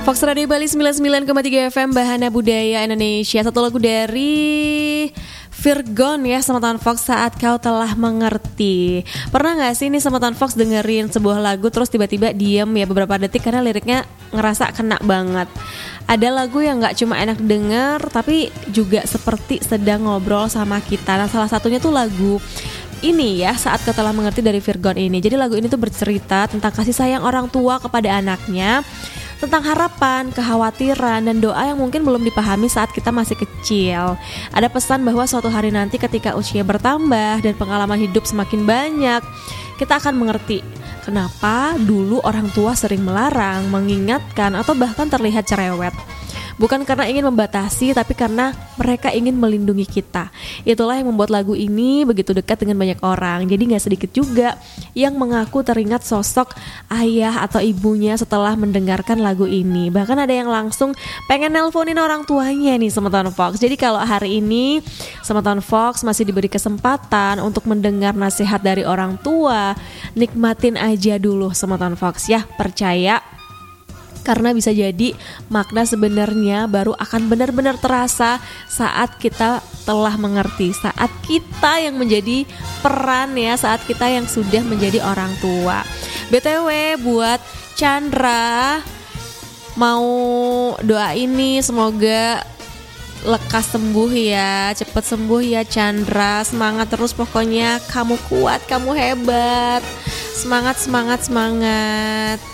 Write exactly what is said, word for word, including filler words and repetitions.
Fox Radio Bali sembilan puluh sembilan koma tiga F M Bahana Budaya Indonesia. Satu lagu dari Virgon ya, Semeton Fox, Saat Kau Telah Mengerti. Pernah gak sih nih Semeton Fox dengerin sebuah lagu terus tiba-tiba diem ya beberapa detik karena liriknya ngerasa kena banget. Ada lagu yang gak cuma enak denger tapi juga seperti sedang ngobrol sama kita. Nah salah satunya tuh lagu ini ya, Saat Kau Telah Mengerti dari Virgon ini. Jadi lagu ini tuh bercerita tentang kasih sayang orang tua kepada anaknya, tentang harapan, kekhawatiran, dan doa yang mungkin belum dipahami saat kita masih kecil. Ada pesan bahwa suatu hari nanti ketika usia bertambah dan pengalaman hidup semakin banyak, kita akan mengerti kenapa dulu orang tua sering melarang, mengingatkan, atau bahkan terlihat cerewet. Bukan karena ingin membatasi, tapi karena mereka ingin melindungi kita. Itulah yang membuat lagu ini begitu dekat dengan banyak orang. Jadi gak sedikit juga yang mengaku teringat sosok ayah atau ibunya setelah mendengarkan lagu ini. Bahkan ada yang langsung pengen nelponin orang tuanya nih Semeton Fox. Jadi kalau hari ini Semeton Fox masih diberi kesempatan untuk mendengar nasihat dari orang tua, nikmatin aja dulu Semeton Fox ya. Percaya, karena bisa jadi makna sebenarnya baru akan benar-benar terasa saat kita telah mengerti, saat kita yang menjadi peran ya, saat kita yang sudah menjadi orang tua. B T W buat Chandra, mau doa ini semoga lekas sembuh ya, cepet sembuh ya Chandra. Semangat terus pokoknya, kamu kuat, kamu hebat. Semangat, semangat, semangat.